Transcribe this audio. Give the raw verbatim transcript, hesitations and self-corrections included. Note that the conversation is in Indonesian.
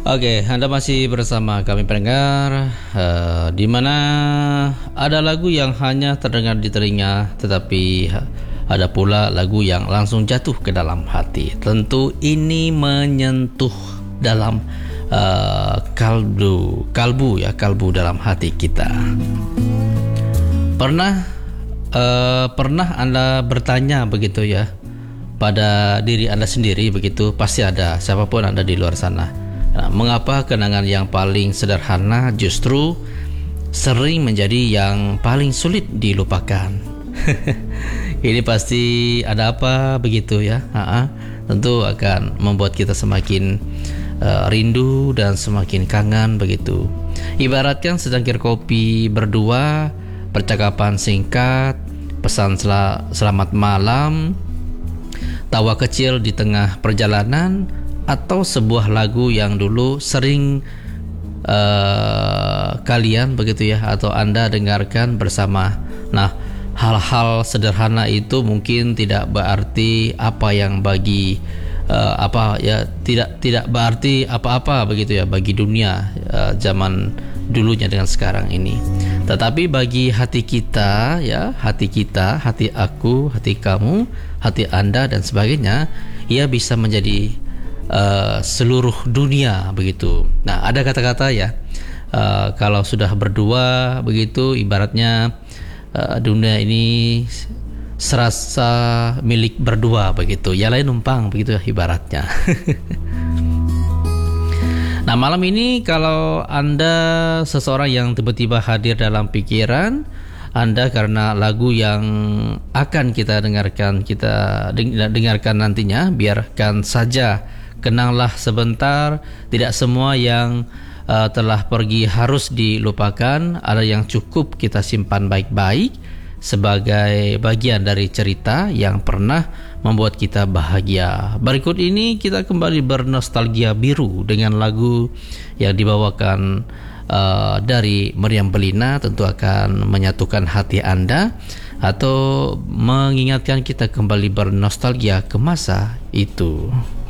Oke, Anda masih bersama kami pendengar, uh, di mana ada lagu yang hanya terdengar di telinga, tetapi ada pula lagu yang langsung jatuh ke dalam hati. Tentu ini menyentuh dalam uh, kalbu, kalbu ya, kalbu dalam hati kita. Pernah, uh, pernah Anda bertanya begitu ya pada diri Anda sendiri begitu? Pasti ada, siapapun Anda di luar sana. Nah, mengapa kenangan yang paling sederhana justru sering menjadi yang paling sulit dilupakan? Ini pasti ada apa begitu ya? Ha-ha. Tentu akan membuat kita semakin uh, rindu dan semakin kangen begitu. Ibaratkan secangkir kopi berdua, percakapan singkat, pesan sel- selamat malam, tawa kecil di tengah perjalanan, atau sebuah lagu yang dulu sering uh, kalian begitu ya, atau Anda dengarkan bersama. Nah, hal-hal sederhana itu mungkin tidak berarti apa yang bagi uh, apa ya tidak tidak berarti apa-apa begitu ya bagi dunia uh, zaman dulunya dengan sekarang ini. Tetapi bagi hati kita ya, hati kita, hati aku, hati kamu, hati Anda dan sebagainya, ia bisa menjadi Uh, seluruh dunia begitu. Nah, ada kata-kata ya, uh, kalau sudah berdua begitu, ibaratnya uh, dunia ini serasa milik berdua begitu. Yang lain numpang begitu ibaratnya. Nah, malam ini kalau Anda seseorang yang tiba-tiba hadir dalam pikiran Anda karena lagu yang akan kita dengarkan kita dengarkan nantinya, biarkan saja. Kenanglah sebentar, tidak semua yang uh, telah pergi harus dilupakan. Ada yang cukup kita simpan baik-baik sebagai bagian dari cerita yang pernah membuat kita bahagia. Berikut ini kita kembali bernostalgia biru dengan lagu yang dibawakan uh, dari Meriam Belina. Tentu akan menyatukan hati Anda atau mengingatkan kita kembali bernostalgia ke masa itu.